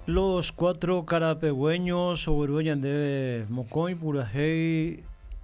Los cuatro carapegüeños, Oberuyan de Mocoy, Purajei,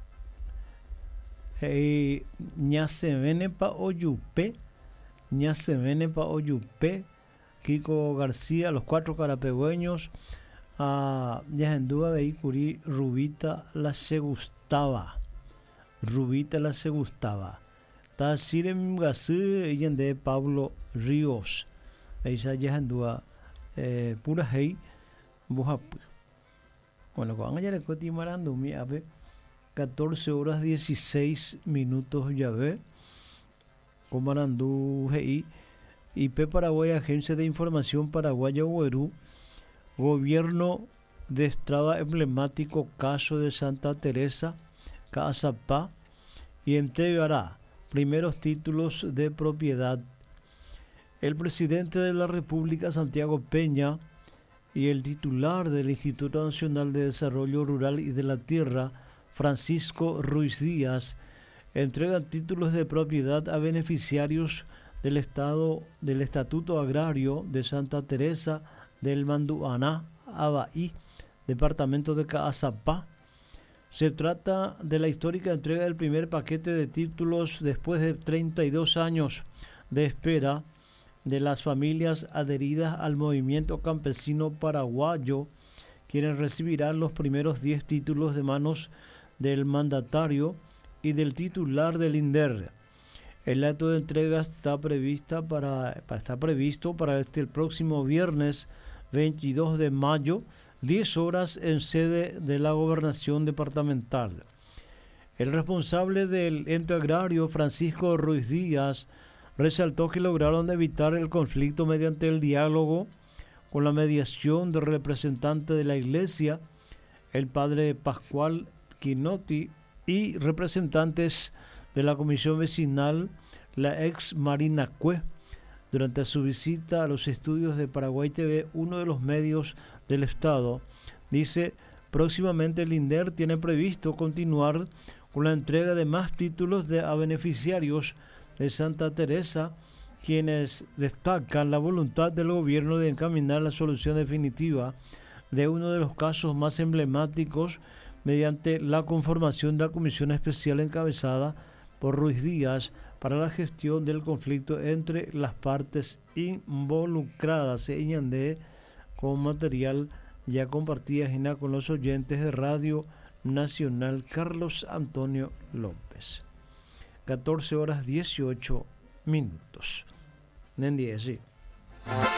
Ñacevenepa Oyupe, Ñacevenepa Oyupe, Kiko García, los cuatro carapegüeños, a Yajendúa Veicuri, Rubita la se gustaba, Rubita la se gustaba. Tasirem Gasú, de Pablo Ríos, Eisa Yajendúa. Pura hey buhap bueno con ella le coti marando mi ave 14 horas 16 minutos ya ve con marandú hey IP Paraguay, Agencia de Información Paraguaya Uerú, gobierno destraba emblemático caso de Santa Teresa Caazapá y entregará primeros títulos de propiedad. El presidente de la República, Santiago Peña, y el titular del Instituto Nacional de Desarrollo Rural y de la Tierra, Francisco Ruiz Díaz, entregan títulos de propiedad a beneficiarios del Estatuto Agrario de Santa Teresa del Manduaná, Abaí, departamento de Caazapá. Se trata de la histórica entrega del primer paquete de títulos después de 32 años de espera de las familias adheridas al movimiento campesino paraguayo, quienes recibirán los primeros 10 títulos de manos del mandatario y del titular del INDER. El acto de entrega está previsto para el próximo viernes 22 de mayo, 10 horas en sede de la Gobernación Departamental. El responsable del ente agrario, Francisco Ruiz Díaz, resaltó que lograron evitar el conflicto mediante el diálogo con la mediación del representante de la Iglesia, el padre Pascual Quinotti, y representantes de la Comisión Vecinal, la ex Marina Cue. Durante su visita a los estudios de Paraguay TV, uno de los medios del Estado dice: próximamente el INDER tiene previsto continuar con la entrega de más títulos a beneficiarios de Santa Teresa, quienes destacan la voluntad del gobierno de encaminar la solución definitiva de uno de los casos más emblemáticos mediante la conformación de la comisión especial encabezada por Ruiz Díaz para la gestión del conflicto entre las partes involucradas. Ñandé con material ya compartida con los oyentes de Radio Nacional. Carlos Antonio López. 14 horas 18 minutos. Nendi, sí.